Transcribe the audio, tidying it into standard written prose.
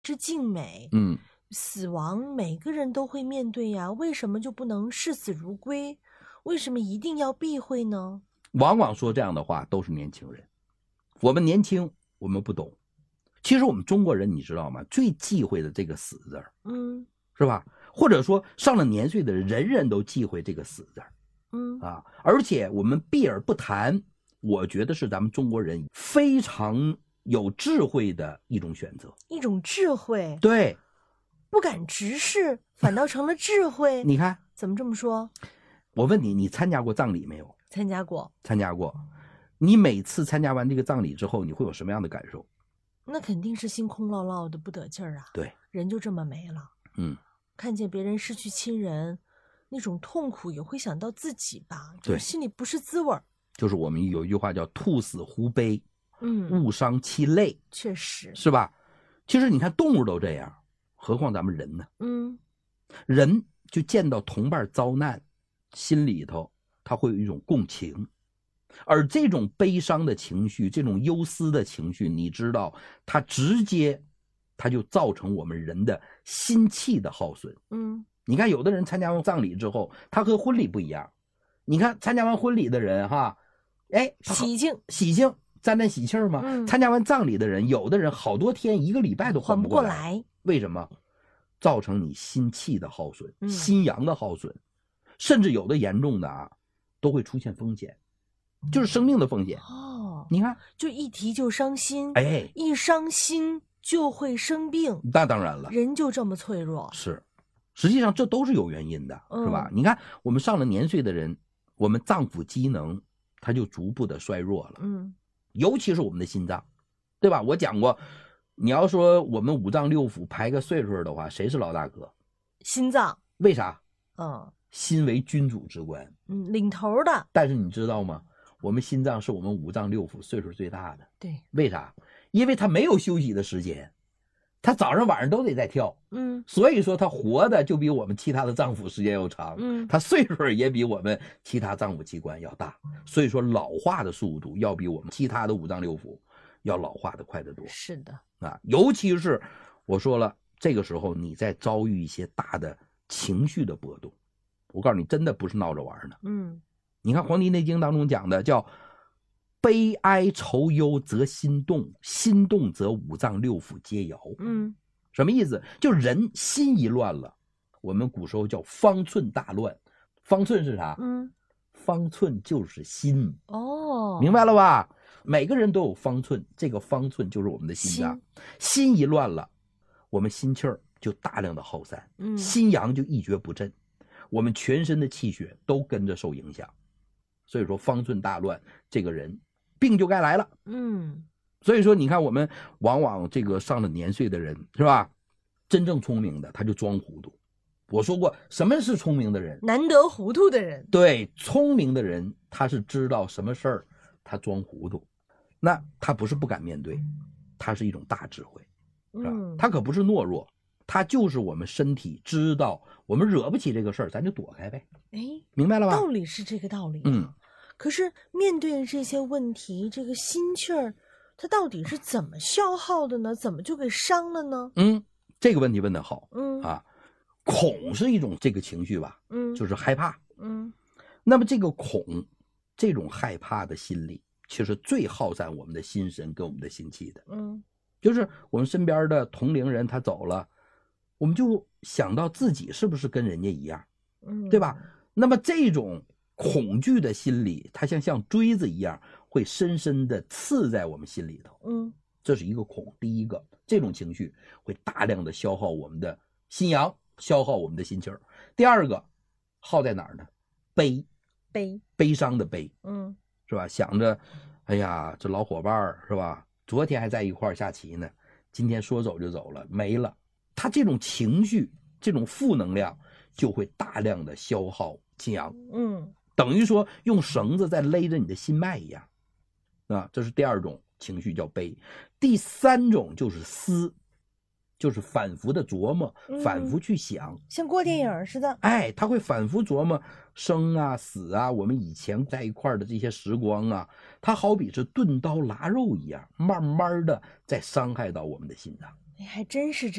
是敬美。死亡每个人都会面对呀，为什么就不能视死如归？为什么一定要避讳呢？ 往往说这样的话都是年轻人。我们年轻，我们不懂。其实我们中国人你知道吗？最忌讳的这个死字儿，是吧？或者说上了年岁的人，人人都忌讳这个死字儿，而且我们避而不谈，我觉得是咱们中国人非常有智慧的一种选择， 一种智慧。 对， 不敢直视，反倒成了智慧。 你看怎么这么说？ 我问你，你参加过葬礼没有？ 参加过。 参加过。你每次参加完这个葬礼之后，你会有什么样的感受？ 那肯定是心空落落的，不得劲儿啊。 对， 人就这么没了。看见别人失去亲人，那种痛苦也会想到自己吧，就心里不是滋味。 就是我们有一句话叫兔死狐悲，物伤其类。 确实是吧？其实你看动物都这样，何况咱们人呢？人就见到同伴遭难，心里头他会有一种共情，而这种悲伤的情绪，这种忧思的情绪，你知道它直接它就造成我们人的心气的耗损。你看有的人参加完葬礼之后，他和婚礼不一样。你看参加完婚礼的人哈， 喜庆沾沾喜气嘛。参加完葬礼的人，有的人好多天1个礼拜都缓不过来。为什么？造成你心气的耗损，心阳的耗损，甚至有的严重的都会出现风险，就是生命的风险。你看， 就一提就伤心，一伤心就会生病。 那当然了， 人就这么脆弱。 是，实际上这都是有原因的，是吧？你看我们上了年岁的人，我们脏腑机能它就逐步的衰弱了。尤其是我们的心脏，对吧？我讲过，你要说我们5脏6腑排个岁数的话，谁是老大哥？ 心脏。 为啥？心为君主之官， 领头的。 但是你知道吗？我们心脏是我们5脏6腑岁数最大的。 对， 为啥？因为它没有休息的时间，它早上晚上都得在跳。所以说它活的就比我们其他的脏腑时间要长。它岁数也比我们其他脏腑器官要大。所以说老化的速度要比我们其他的5脏6腑要老化的快得多。 是的尤其是我说了，这个时候你在遭遇一些大的情绪的波动，我告诉你，真的不是闹着玩的。你看《黄帝内经》当中讲的叫悲哀愁忧则心动，心动则5脏6腑皆摇。什么意思？就人心一乱了，我们古时候叫方寸大乱。方寸是啥？方寸就是心。明白了吧？每个人都有方寸，这个方寸就是我们的心脏。心一乱了，我们心气儿就大量的耗散，心阳就一蹶不振，我们全身的气血都跟着受影响。所以说方寸大乱，这个人病就该来了。所以说你看我们往往这个上了年岁的人，是吧？真正聪明的他就装糊涂。我说过，什么是聪明的人？ 难得糊涂的人。 对，聪明的人他是知道什么事儿他装糊涂，那他不是不敢面对，他是一种大智慧，是吧？他可不是懦弱，他就是我们身体知道我们惹不起这个事儿，咱就躲开呗。明白了吧？ 道理是这个道理。可是面对这些问题，这个心气儿它到底是怎么消耗的呢？怎么就给伤了呢？ 这个问题问得好。恐是一种这个情绪吧，就是害怕。那么这个恐，这种害怕的心理，其实最耗散我们的心神跟我们的心气的。就是我们身边的同龄人他走了，我们就想到自己是不是跟人家一样，对吧？那么这种恐惧的心理，它像锥子一样，会深深的刺在我们心里头。这是一个恐。第一个，这种情绪会大量的消耗我们的心阳，消耗我们的心气儿。第二个，耗在哪儿呢？悲伤的悲。是吧？想着，哎呀，这老伙伴是吧？昨天还在一块儿下棋呢，今天说走就走了，没了。他这种情绪，这种负能量，就会大量的消耗心阳。等于说用绳子在勒着你的心脉一样。这是第二种情绪叫悲。第三种就是思，就是反复的琢磨，反复去想， 像过电影似的。 他会反复琢磨生啊死啊，我们以前在一块的这些时光啊，它好比是钝刀剌肉一样，慢慢的在伤害到我们的心脏。 哎，还真是这样。